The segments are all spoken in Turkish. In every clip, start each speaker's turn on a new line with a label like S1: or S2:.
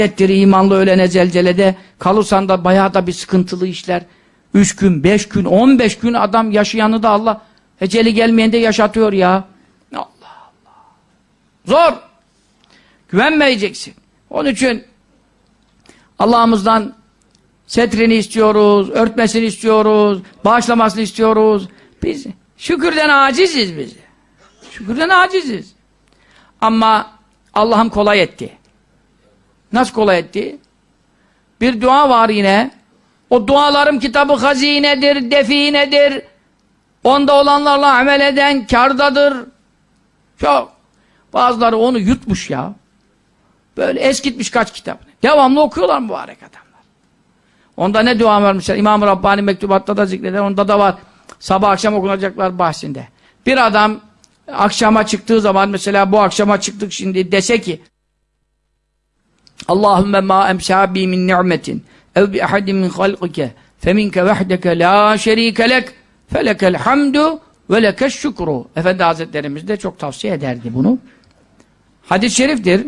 S1: ettir imanlı ölene zelzelede. Kalırsan da bayağı da bir sıkıntılı işler. 3 gün, 5 gün, 15 gün adam yaşayanı da Allah eceli gelmeyende yaşatıyor ya. Allah Allah. Zor. Güvenmeyeceksin. Onun için Allah'ımızdan setrini istiyoruz, örtmesini istiyoruz, bağışlamasını istiyoruz. Biz şükürden aciziz biz. Şükürden aciziz. Ama Allah'ım kolay etti. Nasıl kolay etti? Bir dua var yine. O dualarım kitabı hazinedir, definedir. Onda olanlarla amel eden kârdadır. Çok. Bazıları onu yutmuş ya. Böyle eskitmiş kaç kitap. Devamlı okuyorlar mübarek adamlar. Onda ne dua vermişler? İmam-ı Rabbani mektubatta da zikreder. Onda da var. Sabah akşam okunacaklar bahsinde. Bir adam akşama çıktığı zaman mesela bu akşama çıktık şimdi dese ki Allahümme ma emsâbi min ni'metin ev bi ahadin min halqike feminke vehdeke la şerike lek felekel hamdu ve lekeş şükru. Efendi Hazretlerimiz de çok tavsiye ederdi bunu. Hadis-i şeriftir.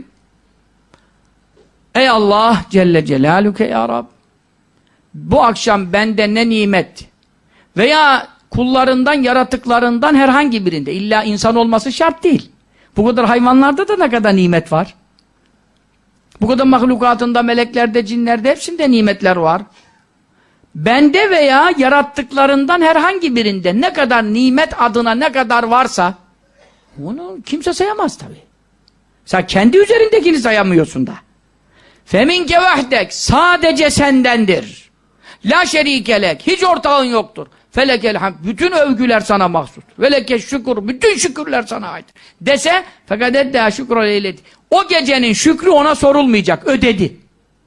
S1: Ey Allah Celle Celaluke ya Rab, bu akşam bende ne nimet veya kullarından, yaratıklarından herhangi birinde, illa insan olması şart değil. Bu kadar hayvanlarda da ne kadar nimet var. Bu kadar mahlukatında, meleklerde, cinlerde hepsinde nimetler var. Bende veya yarattıklarından herhangi birinde ne kadar nimet adına ne kadar varsa onu kimse sayamaz tabii. Sen kendi üzerindekini sayamıyorsun da. Feminke vahdek, sadece sendendir. La şerikelek, hiç ortağın yoktur. Felekel hamd, bütün övgüler sana mahsus. Veleke şükür, bütün şükürler sana ait. Dese, fakat edda şükür eyledi. O gecenin şükrü ona sorulmayacak, ödedi.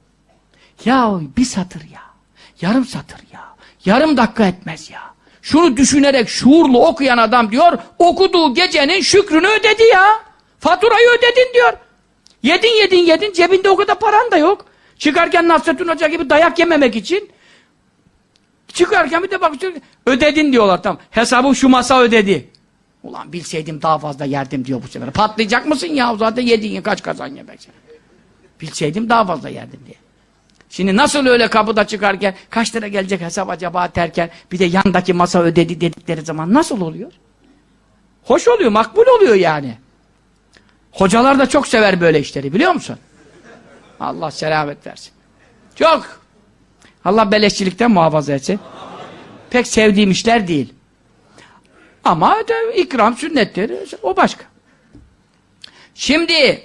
S1: Ya bir satır ya, yarım satır ya, yarım dakika etmez ya. Şunu düşünerek şuurlu okuyan adam diyor, okuduğu gecenin şükrünü ödedi ya. Faturayı ödedin diyor. Yedin, cebinde o kadar paran da yok. Çıkarken Nasrettin Hoca gibi dayak yememek için çıkarken bir de bak ödedin diyorlar, tamam. Hesabı şu masa ödedi. Ulan bilseydim daha fazla yerdim diyor bu sefer. Patlayacak mısın ya? Zaten yedin, kaç kazan yemek. Bilseydim daha fazla yerdim diye. Şimdi nasıl öyle kapıda çıkarken kaç lira gelecek hesap acaba derken bir de yandaki masa ödedi dedikleri zaman nasıl oluyor? Hoş oluyor, makbul oluyor yani. Hocalar da çok sever böyle işleri, biliyor musun? Allah selamet versin. Çok. Allah beleşçilikten muhafaza etsin. Pek sevdiğim işler değil. Ama ikram sünnettir. O başka. Şimdi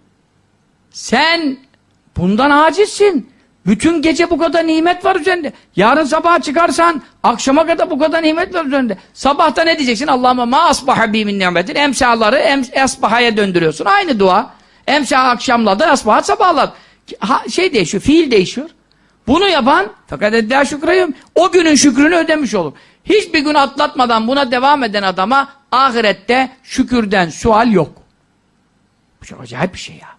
S1: sen bundan acizsin. Bütün gece bu kadar nimet var üzerinde. Yarın sabaha çıkarsan akşama kadar bu kadar nimet var üzerinde. Sabahta ne diyeceksin? Allahümme ma asbaha bi min nimetin. Emsaları asbahaya döndürüyorsun. Aynı dua. Emsa akşamladı, asbaha sabahlar. Şey değişiyor, fiil değişiyor. Bunu yapan fakat edda şükreyim. O günün şükrünü ödemiş olur. Hiçbir gün atlatmadan buna devam eden adama ahirette şükürden sual yok. Bu çok acayip bir şey ya.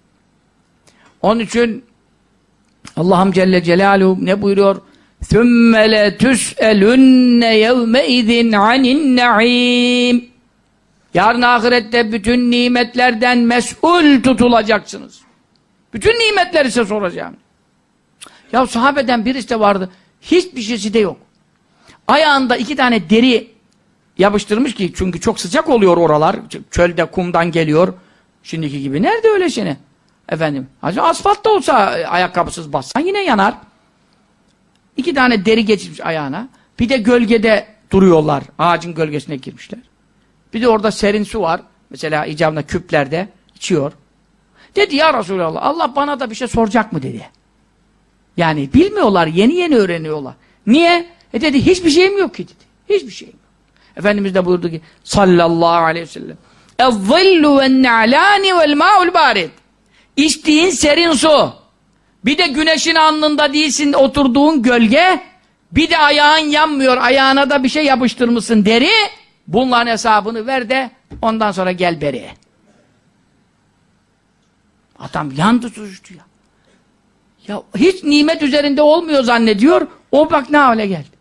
S1: Onun için Allah'ım Celle Celaluhu ne buyuruyor? ثُمَّ لَتُسْأَلُنَّ يَوْمَئِذٍ عَنِ النَّعِيمِ. Yarın ahirette bütün nimetlerden mesul tutulacaksınız. Bütün nimetleri size soracağım. Ya sahabeden birisi de vardı. Hiçbir şeysi de yok. Ayağında 2 tane deri yapıştırmış ki çünkü çok sıcak oluyor oralar. Çölde kumdan geliyor. Şimdiki gibi. Nerede öyle şey? Efendim. Asfaltta olsa ayakkabısız bassan yine yanar. 2 tane deri geçirmiş ayağına. Bir de gölgede duruyorlar. Ağacın gölgesine girmişler. Bir de orada serin su var. Mesela icabında küplerde içiyor. Dedi ya Resulallah, Allah bana da bir şey soracak mı dedi. Yani bilmiyorlar, yeni öğreniyorlar. Niye? Dedi hiçbir şeyim yok ki dedi. Hiçbir şeyim yok. Efendimiz de buyurdu ki sallallahu aleyhi ve sellem اَذِّلُّ وَالنَّعْلَانِ وَالْمَاءُ الْبَارِدِ. İçtiğin serin su, bir de güneşin alnında değilsin oturduğun gölge, bir de ayağın yanmıyor, ayağına da bir şey yapıştırmışsın deri, bunların hesabını ver de ondan sonra gel beri. Adam yandı tutuştu ya. Ya hiç nimet üzerinde olmuyor zannediyor, o bak ne hale geldi.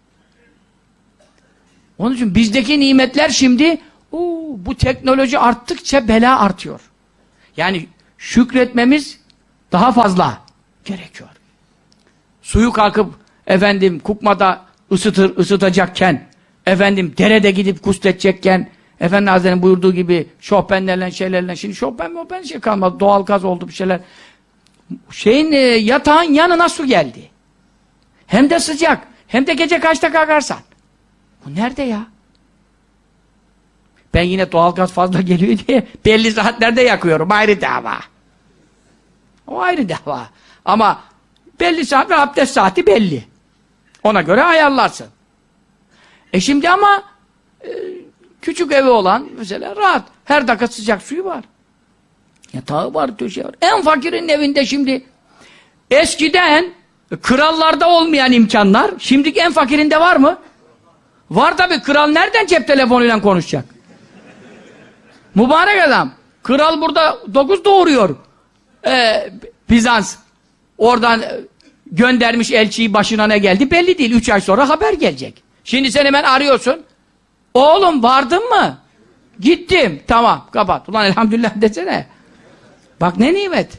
S1: Onun için bizdeki nimetler şimdi, bu teknoloji arttıkça bela artıyor. Yani şükretmemiz daha fazla. gerekiyor. Suyu kalkıp efendim kukmada ısıtacakken, efendim derede gidip gusledecekken, Efendi Hazretleri'nin buyurduğu gibi şofbenlerle şeylerle, şimdi şofben şey kalmadı, doğal gaz oldu bir şeyler. Yatağın yanına su geldi. Hem de sıcak, hem de gece kaçta kalkarsan. Bu nerede ya? Ben yine doğalgaz fazla geliyor diye belli saatlerde yakıyorum. Ayrı dava. O ayrı dava. Ama belli saat ve abdest saati belli. Ona göre ayarlarsın. Şimdi ama küçük evi olan mesela rahat. Her dakika sıcak suyu var. Yatağı var, döşeği var. En fakirin evinde şimdi eskiden krallarda olmayan imkanlar şimdiki en fakirinde var mı? Var tabii. Kral nereden cep telefonuyla konuşacak? Mübarek adam. Kral burada 9 doğuruyor. Bizans. Oradan göndermiş elçiyi, başına ne geldi belli değil. 3 ay sonra haber gelecek. Şimdi sen hemen arıyorsun. Oğlum vardın mı? Gittim. Tamam kapat. Ulan elhamdülillah desene. Bak ne nimet.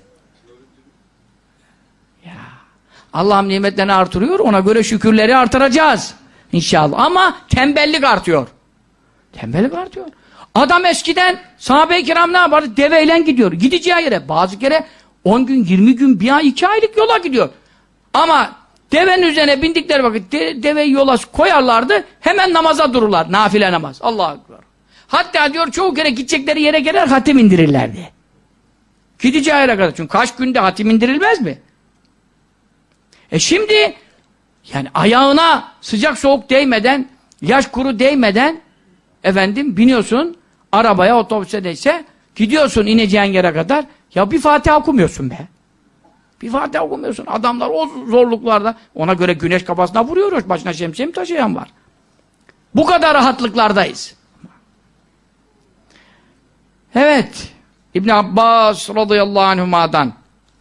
S1: Ya. Allah'ım nimetlerini artırıyor. Ona göre şükürleri artıracağız. İnşallah. Ama tembellik artıyor. Tembellik artıyor. Adam eskiden sahabe-i kiram ne yapardı? Deveyle gidiyor. Gideceği yere. Bazı kere 10 gün, 20 gün, 1 ay, 2 aylık yola gidiyor. Ama devenin üzerine bindikleri vakit deveyi yola koyarlardı. Hemen namaza dururlar. Nafile namaz. Allahu Ekber. Hatta diyor çoğu kere gidecekleri yere gelir hatim indirirlerdi. Gideceği yere kadar. Çünkü kaç günde hatim indirilmez mi? Şimdi yani ayağına sıcak soğuk değmeden, yaş kuru değmeden efendim biniyorsun arabaya, otobüse neyse gidiyorsun ineceğin yere kadar. Ya bir Fatiha okumuyorsun be. Bir Fatiha okumuyorsun. Adamlar o zorluklarda ona göre güneş kafasına vuruyor. Başına şemsiye mi taşıyan var? Bu kadar rahatlıklardayız. Evet. İbn Abbas radıyallahu anhuma'dan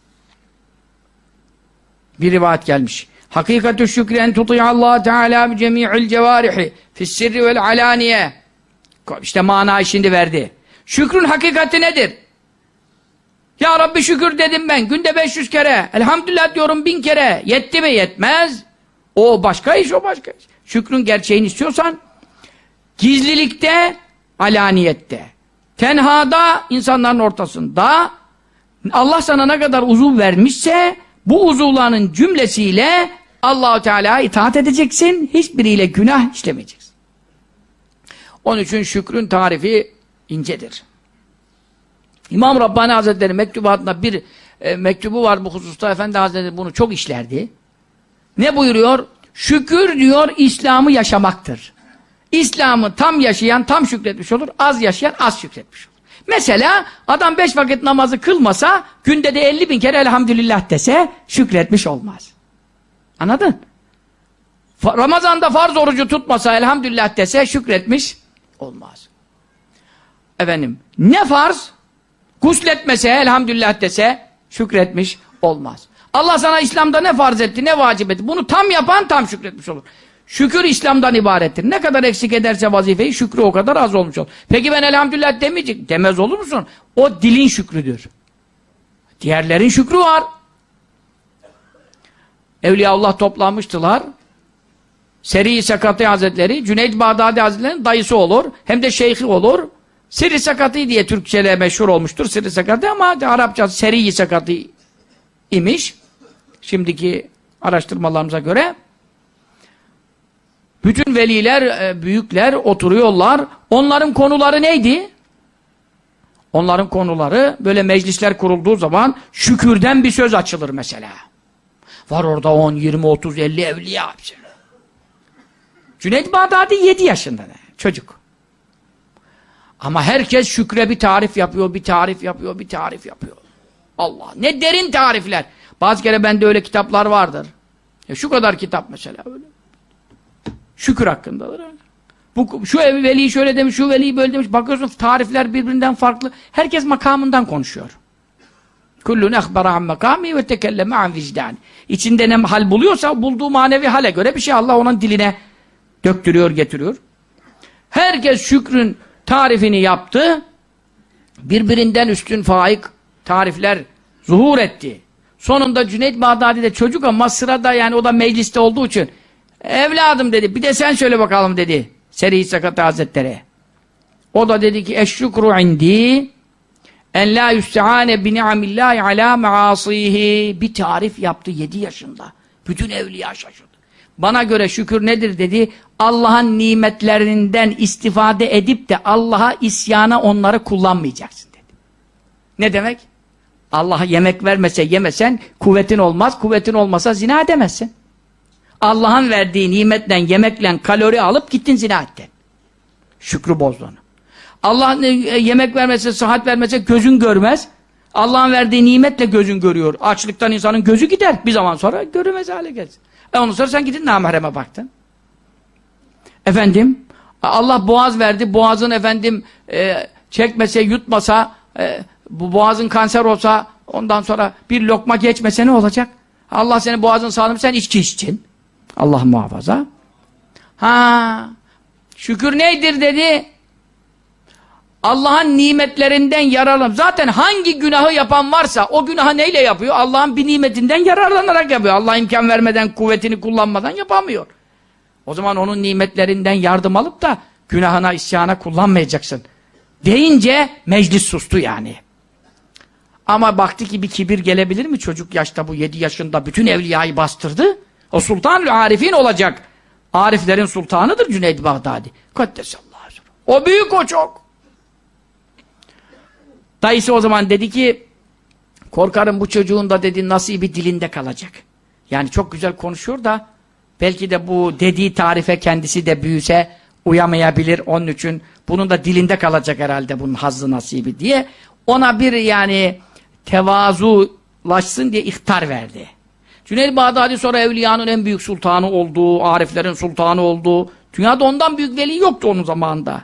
S1: bir rivayet gelmiş. Hakikatü şükrü en tutuyallahu teala bi cemi'il cevarihi fi's-sirri vel alaniye. İşte manayı şimdi verdi. Şükrün hakikati nedir? Ya Rabbi şükür dedim ben. Günde 500 kere. Elhamdülillah diyorum 1000 kere. Yetti mi? Yetmez. O başka iş, o başka iş. Şükrün gerçeğini istiyorsan gizlilikte, alaniyette, tenhada, insanların ortasında Allah sana ne kadar uzuv vermişse bu uzuvların cümlesiyle Allah-u Teala'ya itaat edeceksin. Hiçbiriyle günah işlemeyeceksin. Onun için şükrün tarifi incedir. İmam Rabbani Hazretleri mektubatında bir mektubu var bu hususta. Efendi Hazretleri bunu çok işlerdi. Ne buyuruyor? Şükür diyor İslam'ı yaşamaktır. İslam'ı tam yaşayan tam şükretmiş olur. Az yaşayan az şükretmiş olur. Mesela adam 5 vakit namazı kılmasa günde de 50.000 kere elhamdülillah dese şükretmiş olmaz. Anladın? Ramazan'da farz orucu tutmasa elhamdülillah dese şükretmiş olmaz. Efendim ne farz? Gusletmese elhamdülillah dese şükretmiş olmaz. Allah sana İslam'da ne farz etti, ne vacip etti. Bunu tam yapan tam şükretmiş olur. Şükür İslam'dan ibarettir. Ne kadar eksik ederse vazifeyi şükrü o kadar az olmuş olur. Peki ben elhamdülillah demeyecek. Demez olur musun? O dilin şükrüdür. Diğerlerin şükrü var. Evliyaullah toplanmıştılar. Seri-i Sakati Hazretleri, Cüneyd Bağdadi Hazretleri'nin dayısı olur. Hem de şeyhi olur. Seri Sakati diye Türkçe'de meşhur olmuştur. Seri Sakati ama Arapça Seri-i Sakati imiş. Şimdiki araştırmalarımıza göre. Bütün veliler, büyükler oturuyorlar. Onların konuları neydi? Onların konuları böyle meclisler kurulduğu zaman şükürden bir söz açılır mesela. Var orada 10, 20, 30, 50 evliya. Cüneyd Bağdadi 7 yaşında çocuk. Ama herkes şükre bir tarif yapıyor, bir tarif yapıyor, bir tarif yapıyor. Allah ne derin tarifler. Bazı kere bende öyle kitaplar vardır. Şu kadar kitap mesela öyle. Şükür hakkındadır. Şu veli şöyle demiş, şu veli böyle demiş. Bakıyorsun tarifler birbirinden farklı. Herkes makamından konuşuyor. Kullun ehbara an makami ve tekelleme an vicdani. İçinde ne hal buluyorsa bulduğu manevi hale göre bir şey Allah onun diline döktürüyor, getiriyor. Herkes şükrün tarifini yaptı. Birbirinden üstün faik tarifler zuhur etti. Sonunda Cüneyd Bağdadi de çocuk ama sırada yani o da mecliste olduğu için evladım dedi bir de sen söyle bakalım dedi Seri-i Sakat Hazretleri. O da dedi ki eşşükru indi en la yüstehane bi ni'amillahi ala maasihi. Bir tarif yaptı 7 yaşında. Bütün evliya şaşırdı. Bana göre şükür nedir dedi. Allah'ın nimetlerinden istifade edip de Allah'a isyana onları kullanmayacaksın dedi. Ne demek? Allah'a yemek vermese yemesen kuvvetin olmaz. Kuvvetin olmasa zina edemezsin. Allah'ın verdiği nimetle yemekle kalori alıp gittin zina ettin. Şükrü bozdun. Allah yemek vermese, sıhhat vermese gözün görmez. Allah'ın verdiği nimetle gözün görüyor. Açlıktan insanın gözü gider. Bir zaman sonra göremez hale gelir. Ondan sonra sen gidin namahreme baktın. Efendim, Allah boğaz verdi. Boğazın efendim çekmese, yutmasa, bu boğazın kanser olsa, ondan sonra bir lokma geçmese ne olacak? Allah senin boğazın sağlam, sen içki içtin. Allah muhafaza. Ha, şükür nedir dedi? Allah'ın nimetlerinden yararlan. Zaten hangi günahı yapan varsa o günahı neyle yapıyor? Allah'ın bir nimetinden yararlanarak yapıyor. Allah imkan vermeden, kuvvetini kullanmadan yapamıyor. O zaman onun nimetlerinden yardım alıp da günahına, isyana kullanmayacaksın. Deyince meclis sustu yani. Ama baktı ki bir kibir gelebilir mi? Çocuk yaşta bu 7 yaşında bütün evliyayı bastırdı. O Sultanül Arifin olacak. Ariflerin sultanıdır Cüneyd Bağdadi. Kaddesallahu. O büyük, o çok. Dayısı o zaman dedi ki korkarım bu çocuğun da dedi nasibi dilinde kalacak. Yani çok güzel konuşuyor da belki de bu dediği tarife kendisi de büyüse uyamayabilir. Onun için bunun da dilinde kalacak herhalde bunun hazzı nasibi diye. Ona bir yani tevazulaşsın diye ihtar verdi. Cüneyd Bağdadi sonra evliyanın en büyük sultanı oldu, ariflerin sultanı oldu. Dünyada ondan büyük veli yoktu onun zamanında.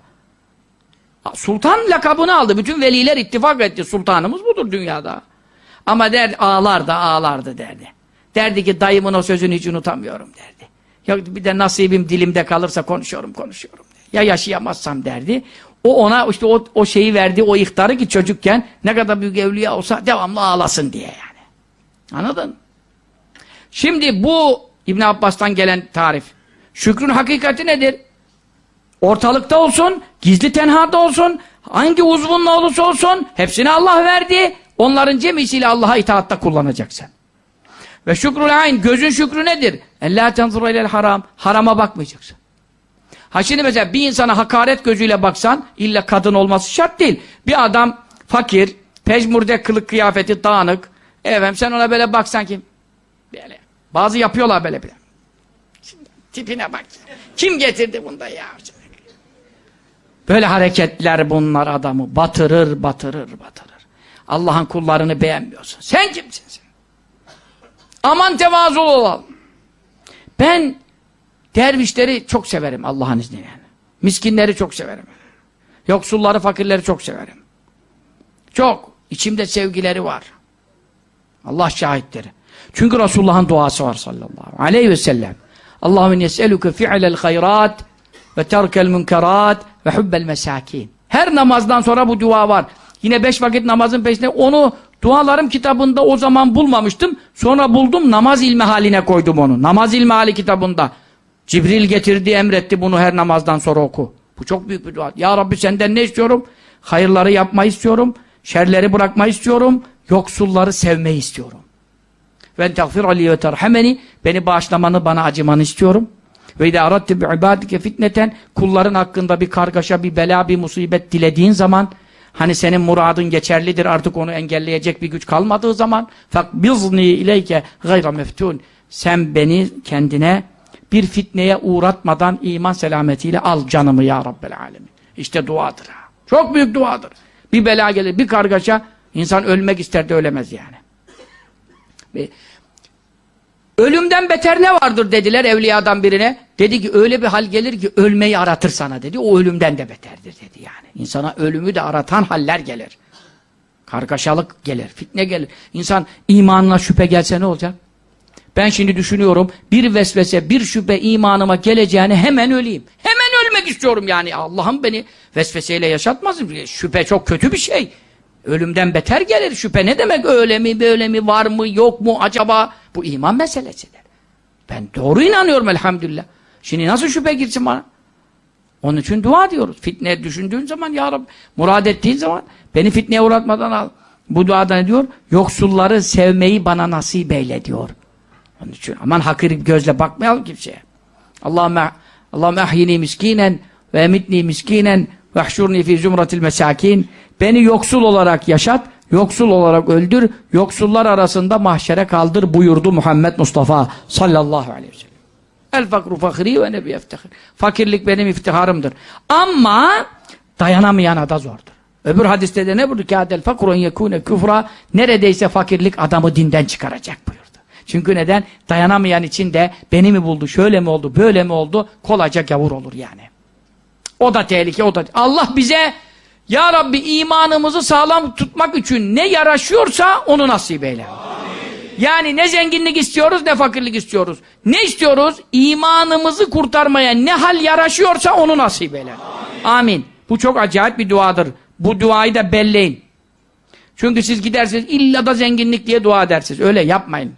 S1: Sultan lakabını aldı. Bütün veliler ittifak etti. Sultanımız budur dünyada. Ama ağlardı derdi. Derdi ki dayımın o sözünü hiç unutamıyorum derdi. Ya bir de nasibim dilimde kalırsa konuşuyorum derdi. Ya yaşayamazsam derdi. O ona işte o şeyi verdi, o ihtarı ki çocukken ne kadar büyük evliya olsa devamlı ağlasın diye yani. Anladın? Şimdi bu İbn Abbas'tan gelen tarif. Şükrün hakikati nedir? Ortalıkta olsun, gizli tenhada olsun, hangi uzvunla olursa olsun, hepsini Allah verdi. Onların cemisiyle Allah'a itaatta kullanacaksın. Ve şükrül ayn, gözün şükrü nedir? Ellâ tenzuru ilel haram, harama bakmayacaksın. Ha şimdi mesela bir insana hakaret gözüyle baksan, illa kadın olması şart değil. Bir adam fakir, pejmurde kılık kıyafeti dağınık, sen ona böyle baksan ki, böyle, bazı yapıyorlar böyle bile. Şimdi tipine bak. Kim getirdi bunda ya? Böyle hareketler bunlar adamı batırır. Allah'ın kullarını beğenmiyorsun. Sen kimsin sen? Aman tevazu olalım. Ben dervişleri çok severim Allah'ın izniyle. Miskinleri çok severim. Yoksulları, fakirleri çok severim. Çok. İçimde sevgileri var. Allah şahitleri. Çünkü Resulullah'ın duası var sallallahu aleyhi ve sellem. Allahümme yes'eluke fi'lel hayrat ve terkel münkerat ve hubbel mesâkin. Her namazdan sonra bu dua var. Yine 5 vakit namazın peşinde onu dualarım kitabında o zaman bulmamıştım. Sonra buldum, namaz ilmi haline koydum onu. Namaz ilmi hali kitabında. Cibril getirdi, emretti bunu her namazdan sonra oku. Bu çok büyük bir dua. Ya Rabbi senden ne istiyorum? Hayırları yapmayı istiyorum. Şerleri bırakmayı istiyorum. Yoksulları sevmeyi istiyorum. Ve tagfir ali ve terhameni, beni bağışlamanı, bana acımanı istiyorum. Ve idâ aradte bi'ibâdike fitneten, kulların hakkında bir kargaşa, bir bela, bir musibet dilediğin zaman, hani senin muradın geçerlidir, artık onu engelleyecek bir güç kalmadığı zaman, fakbizni ileyke gayra meftun, sen beni kendine bir fitneye uğratmadan iman selametiyle al canımı ya Rabbel alemin. İşte duadır. Çok büyük duadır. Bir bela gelir, bir kargaşa, insan ölmek ister de ölemez yani. Ölümden beter ne vardır dediler evliyadan birine. Dedi ki öyle bir hal gelir ki ölmeyi aratır sana dedi. O ölümden de beterdir dedi yani. İnsana ölümü de aratan haller gelir. Kargaşalık gelir, fitne gelir. İnsan imanına şüphe gelse ne olacak? Ben şimdi düşünüyorum, bir vesvese, bir şüphe imanıma geleceğine hemen öleyim. Hemen ölmek istiyorum yani. Allah'ım beni vesveseyle yaşatmasın. Şüphe çok kötü bir şey. Ölümden beter gelir şüphe. Ne demek öyle mi, böyle mi, var mı, yok mu, acaba? Bu iman meselesidir. Ben doğru inanıyorum elhamdülillah. Şimdi nasıl şüphe girsin bana? Onun için dua diyoruz. Fitneye düşündüğün zaman ya Rabbi, murad ettiğin zaman beni fitneye uğratmadan al. Bu duada ne diyor? Yoksulları sevmeyi bana nasip eyle diyor. Onun için aman hakir gözle bakmayalım kimseye. Allahümme ahyini miskinen ve emitni miskinen ve ahşurni fi zümratil mesakin. Beni yoksul olarak yaşat, yoksul olarak öldür, yoksullar arasında mahşere kaldır buyurdu Muhammed Mustafa sallallahu aleyhi ve sellem. El fakru fakri ve nebi eftehir. Fakirlik benim iftiharımdır. Ama dayanamayan da zordur. Öbür hadiste de ne buyurdu? Kâdel fakrun yekûne küfra. Neredeyse fakirlik adamı dinden çıkaracak buyurdu. Çünkü neden? Dayanamayan için de beni mi buldu, şöyle mi oldu, böyle mi oldu? Kolayca gavur olur yani. O da tehlike, o da. Allah bize ya Rabbi imanımızı sağlam tutmak için ne yaraşıyorsa onu nasip eyle. Yani ne zenginlik istiyoruz ne fakirlik istiyoruz. Ne istiyoruz? İmanımızı kurtarmaya ne hal yaraşıyorsa onu nasip eyle. Amin. Bu çok acayip bir duadır. Bu duayı da belleyin. Çünkü siz gidersiniz illa da zenginlik diye dua edersiniz. Öyle yapmayın.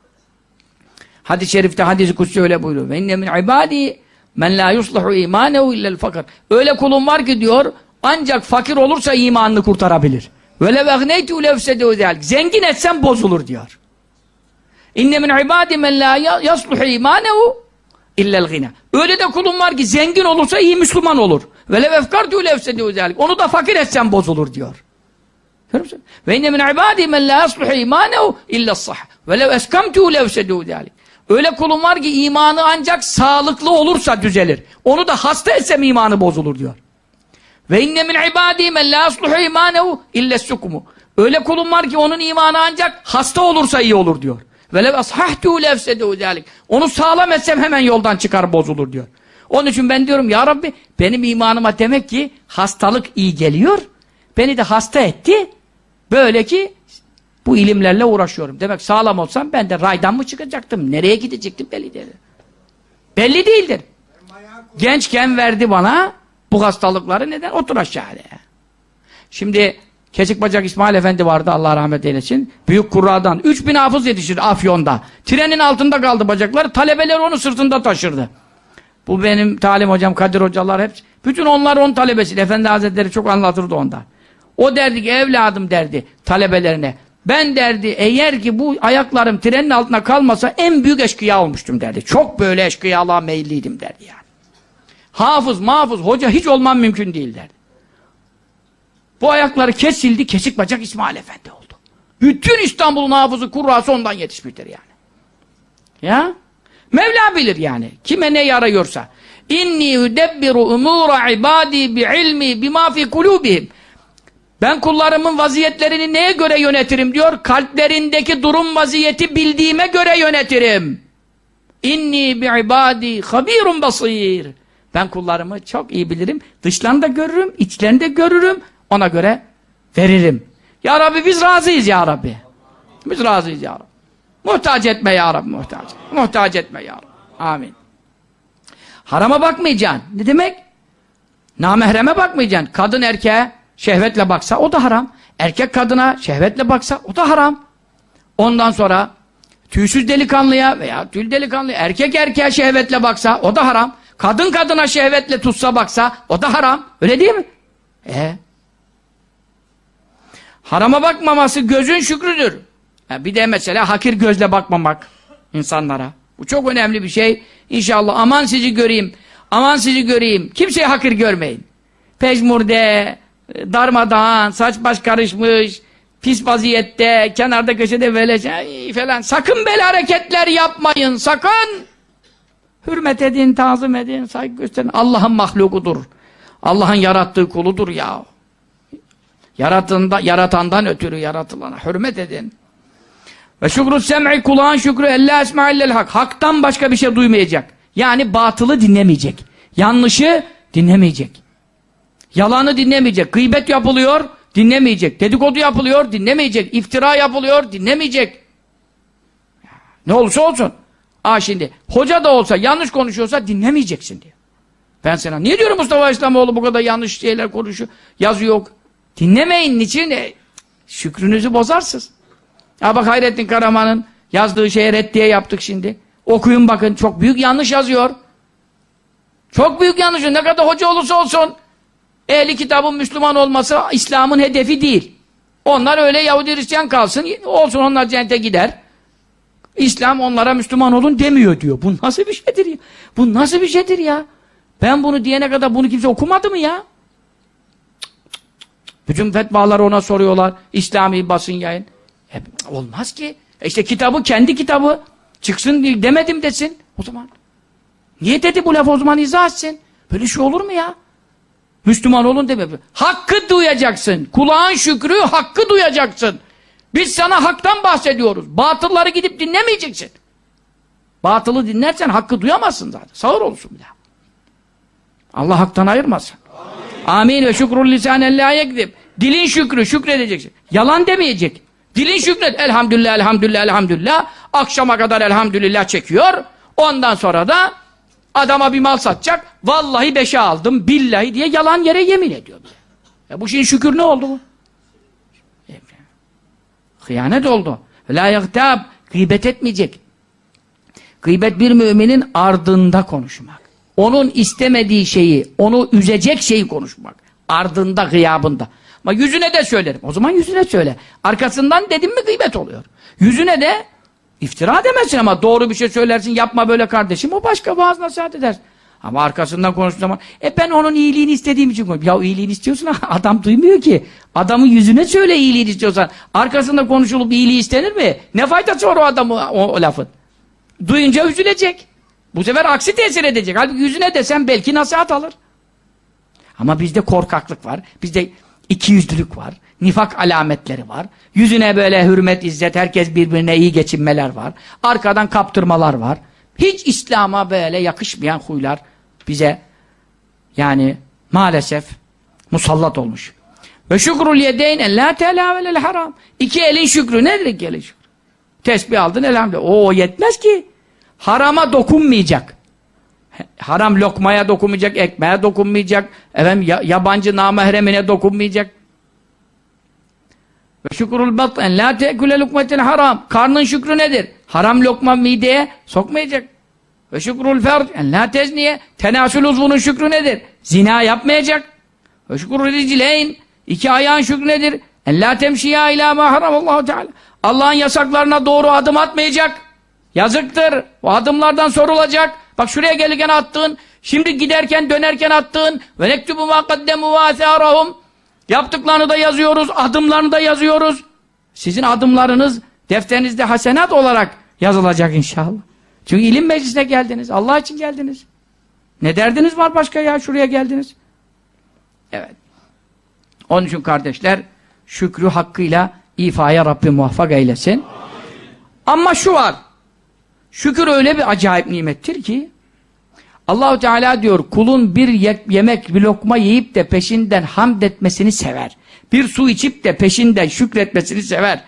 S1: Hadis-i şerifte, hadis-i kutsi öyle buyuruyor. Ve inne min ibadi men la yuslihu imanehu illel fakir. Öyle kulum var ki diyor, ancak fakir olursa imanını kurtarabilir. Ve lev egneytu lefsedehu zalik. Zengin etsem bozulur diyor. İnne min ibadi men la yuslihu imanehu illel gina. Öyle de kulum var ki zengin olursa iyi Müslüman olur. Ve lev efkartu lefsedehu zalik. Onu da fakir etsem bozulur diyor. Ve inne min ibadi men la yuslihu imanehu illes sah. Ve lev eskamtu lefsedehu zalik. Öyle kulum var ki imanı ancak sağlıklı olursa düzelir. Onu da hasta etsem imanı bozulur diyor. Ve inne min ibadi men la yuslihu imanehu illes sukmu. Öyle kulum var ki onun imanı ancak hasta olursa iyi olur diyor. Ve lev ashahtu lefsedehu zalik. Onu sağlam etsem hemen yoldan çıkar bozulur diyor. Onun için ben diyorum ya Rabbi benim imanıma demek ki hastalık iyi geliyor. Beni de hasta etti. Böyle ki bu ilimlerle uğraşıyorum. Demek sağlam olsam ben de raydan mı çıkacaktım? Nereye gidecektim belli değil. Belli değildir. Gençken verdi bana bu hastalıkları neden? Otur aşağıya. Şimdi Kesikbacak İsmail Efendi vardı Allah rahmet eylesin. Büyük kurradan. 3000 hafız yetişir Afyon'da. Trenin altında kaldı bacakları. Talebeler onu sırtında taşırdı. Bu benim talim hocam, Kadir hocalar hepsi. Bütün onlar onun talebesi. Efendi Hazretleri çok anlatırdı ondan. O derdi ki evladım derdi talebelerine. Ben derdi eğer ki bu ayaklarım trenin altına kalmasa en büyük eşkıya olmuştum derdi. Çok böyle eşkıyalığa meyilliydim derdi yani. Hafız, mahfuz, hoca hiç olmam mümkün değil derdi. Bu ayakları kesildi, Kesikbacak İsmail Efendi oldu. Bütün İstanbul'un hafızı, kurrası ondan yetişmiştir yani. Ya? Mevla bilir yani. Kime ne yarıyorsa. İnni udebbiru umura ibadi bi ilmi bima fi kulubihim. Ben kullarımın vaziyetlerini neye göre yönetirim diyor? Kalplerindeki durum vaziyeti bildiğime göre yönetirim. İnni bi ibadi habirun basir. Ben kullarımı çok iyi bilirim. Dışlarını da görürüm, içlerini de görürüm. Ona göre veririm. Ya Rabbi biz razıyız ya Rabbi. Biz razıyız ya Rabbi. Muhtaç etme ya Rabbi, muhtaç. Muhtaç etme ya Rabbi. Amin. Harama bakmayacaksın. Ne demek? Namahreme bakmayacaksın. Kadın erkeğe şehvetle baksa o da haram. Erkek kadına şehvetle baksa o da haram. Ondan sonra tüysüz delikanlıya veya tül delikanlıya erkek erkeğe şehvetle baksa o da haram. Kadın kadına şehvetle tutsa baksa o da haram. Öyle değil mi? Harama bakmaması gözün şükrüdür. Bir de mesela hakir gözle bakmamak insanlara. Bu çok önemli bir şey. İnşallah aman sizi göreyim, aman sizi göreyim. Kimseye hakir görmeyin. Pejmurde, darmadağın, saç baş karışmış, pis vaziyette, kenarda köşede böyle falan. Sakın böyle hareketler yapmayın, sakın. Hürmet edin, tazim edin, saygı gösterin. Allah'ın mahlukudur. Allah'ın yarattığı kuludur ya. Yaratandan ötürü yaratılana hürmet edin. Ve şükrü sem'i, kulağın şükrü ella esma illel hak. Hak'tan başka bir şey duymayacak. Yani batılı dinlemeyecek. Yanlışı dinlemeyecek. Yalanı dinlemeyecek. Gıybet yapılıyor, dinlemeyecek. Dedikodu yapılıyor, dinlemeyecek. İftira yapılıyor, dinlemeyecek. Ne olursa olsun. Şimdi hoca da olsa yanlış konuşuyorsa dinlemeyeceksin diyor. Ben sana niye diyorum Mustafa İslamoğlu bu kadar yanlış şeyler konuşuyor, yazıyor. Dinlemeyin, niçin? Şükrünüzü bozarsınız. Ya bak Hayrettin Karaman'ın yazdığı şeye reddiye yaptık şimdi. Okuyun bakın, çok büyük yanlış yazıyor. Çok büyük yanlış. Ne kadar hoca olursa olsun ehli kitabın Müslüman olması İslam'ın hedefi değil. Onlar öyle Yahudi Hristiyan kalsın, olsun onlar cennete gider. İslam onlara Müslüman olun demiyor diyor. Bu nasıl bir şeydir ya? Bu nasıl bir şeydir ya? Ben bunu diyene kadar bunu kimse okumadı mı ya? Bütün fetvaları ona soruyorlar. İslami basın yayın. Olmaz ki. İşte kitabı, kendi kitabı çıksın demedim desin. O zaman. Niye dedi bu lafı, o zaman izah etsin. Böyle şey olur mu ya? Müslüman olun deme. Hakkı duyacaksın. Kulağın şükrü, hakkı duyacaksın. Biz sana haktan bahsediyoruz. Batılları gidip dinlemeyeceksin. Batılı dinlersen hakkı duyamazsın zaten. Sağır olursun bir daha. Allah haktan ayırmasın. Amin ve şükrul lisanen la yekzib. Dilin şükrü, şükredeceksin. Yalan demeyecek. Dilin şükret. Elhamdülillah, elhamdülillah, elhamdülillah. Akşama kadar elhamdülillah çekiyor. Ondan sonra da adama bir mal satacak. Vallahi 5'e aldım, billahi diye yalan yere yemin ediyor. Bu şeyin şükür ne oldu bu? Hıyanet oldu. La yagtab. Gıybet etmeyecek. Gıybet bir müminin ardında konuşmak. Onun istemediği şeyi, onu üzecek şeyi konuşmak. Ardında, gıyabında. Ama yüzüne de söylerim. O zaman yüzüne söyle. Arkasından dedim mi gıybet oluyor. Yüzüne de iftira demezsin ama doğru bir şey söylersin. Yapma böyle kardeşim. O başka, vaaz nasihat eder. Ama arkasından konuştuğu zaman ben onun iyiliğini istediğim için konuşuyorum. Ya iyiliğini istiyorsun adam duymuyor ki. Adamın yüzüne söyle iyiliğini istiyorsan. Arkasında konuşulup iyiliği istenir mi? Ne faydası var o adamın o lafın? Duyunca üzülecek. Bu sefer aksi tesir edecek. Halbuki yüzüne desem belki nasihat alır. Ama bizde korkaklık var. Bizde ikiyüzlülük var. Nifak alametleri var. Yüzüne böyle hürmet, izzet, herkes birbirine iyi geçinmeler var. Arkadan kaptırmalar var. Hiç İslam'a böyle yakışmayan huylar bize yani maalesef musallat olmuş. Ve şükrul yedeyn en la telavelel haram. İki elin şükrü nedir iki elin şükrü? Tesbih aldın elhamdülillah. O yetmez ki. Harama dokunmayacak. Haram lokmaya dokunmayacak, ekmeğe dokunmayacak, yabancı namahremine dokunmayacak. Ve şükrul batn la te'kule lukmetil haram. Karnın şükrü nedir? Haram lokma mideye sokmayacak. Ve şükrul ferc en la tezniye. Tenasül uzvunun şükrü nedir? Zina yapmayacak. Ve şükrul ricleyn. İki ayağın şükrü nedir? En la temşiya ila ma haramallahu teala. Allah'ın yasaklarına doğru adım atmayacak. Yazıktır. O adımlardan sorulacak. Bak şuraya gelirken attığın, şimdi giderken dönerken attığın ve nektubu ma kaddemu ve atharahum. Yaptıklarını da yazıyoruz, adımlarını da yazıyoruz. Sizin adımlarınız defterinizde hasenat olarak yazılacak inşallah. Çünkü ilim meclisine geldiniz. Allah için geldiniz. Ne derdiniz var başka ya? Şuraya geldiniz. Evet. Onun için kardeşler, şükrü hakkıyla ifaya Rabbim muvaffak eylesin. Amin. Ama şu var. Şükür öyle bir acayip nimettir ki Allah-u Teala diyor, kulun bir yemek, bir lokma yiyip de peşinden hamd etmesini sever. Bir su içip de peşinden şükretmesini sever.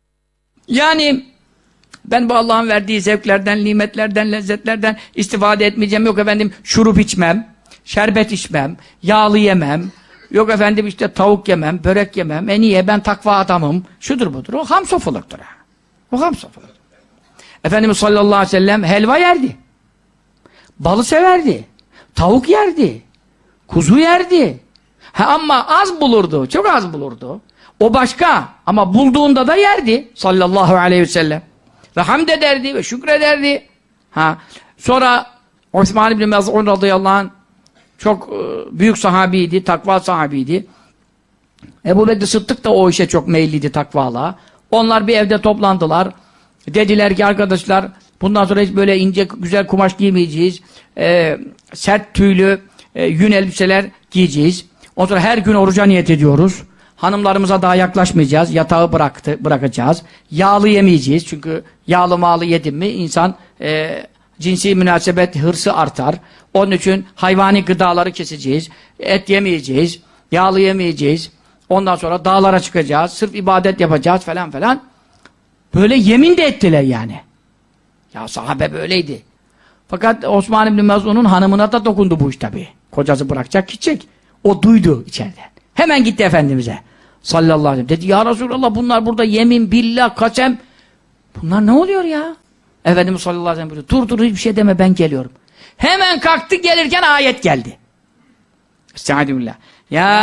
S1: Yani ben bu Allah'ın verdiği zevklerden, nimetlerden, lezzetlerden istifade etmeyeceğim. Yok efendim şurup içmem, şerbet içmem, yağlı yemem. Yok efendim işte tavuk yemem, börek yemem. Niye? Ben takva adamım. Şudur budur. O hamsofuluktur. O hamsofuluk. Efendimiz sallallahu aleyhi ve sellem helva yerdi. Balı severdi. Tavuk yerdi. Kuzu yerdi. Ama az bulurdu. Çok az bulurdu. O başka. Ama bulduğunda da yerdi. Sallallahu aleyhi ve sellem. Ve hamd ederdi ve şükrederdi. Sonra Osman İbni Mez'un radıyallahu anh çok büyük sahabiydi. Takva sahabiydi. Ebu Bekir Sıddık da o işe çok meyilliydi, takvalığa. Onlar bir evde toplandılar. Dediler ki arkadaşlar, bundan sonra hiç böyle ince güzel kumaş giymeyeceğiz. Sert tüylü yün elbiseler giyeceğiz. Ondan sonra her gün oruca niyet ediyoruz. Hanımlarımıza daha yaklaşmayacağız. Yatağı bırakacağız. Yağlı yemeyeceğiz. Çünkü yağlı mağlı yedim mi insan cinsi münasebet hırsı artar. Onun için hayvani gıdaları keseceğiz. Et yemeyeceğiz. Yağlı yemeyeceğiz. Ondan sonra dağlara çıkacağız. Sırf ibadet yapacağız falan falan. Böyle yemin de ettiler yani. Ya sahabe böyleydi. Fakat Osman İbni Mez'un'un hanımına da dokundu bu iş tabii. Kocası bırakacak, gidecek. O duydu içeriden. Hemen gitti Efendimiz'e. sallallahu aleyhi ve sellem. Dedi ya Resulallah bunlar burada yemin, billah, kasem. Bunlar ne oluyor ya? Efendimiz sallallahu aleyhi ve sellem buyuruyor. Dur hiçbir şey deme ben geliyorum. Hemen kalktı gelirken ayet geldi. Estaizu billah. Ya